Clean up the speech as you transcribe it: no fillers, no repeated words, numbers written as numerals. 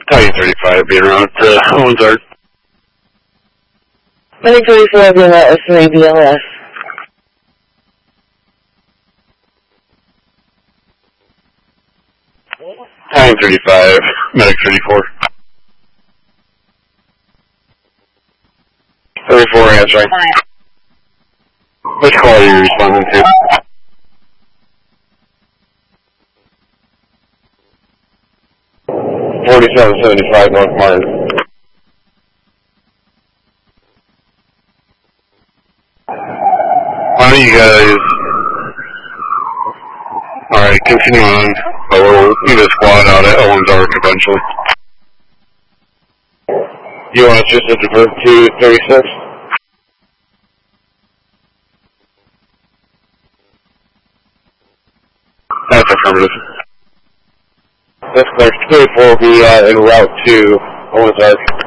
Titan 35 being around Owens Ark. Medic 34 being at S3 BLS. Titan 35, Medic 34. 34 answering. Which call are you responding to? 4775 North Martin. Why don't you guys... Alright, continue on. We'll need a squad out at Owens Ark eventually. You want us just to divert to 36? That's affirmative. That's clear. 34 will be en route to Owens Ark.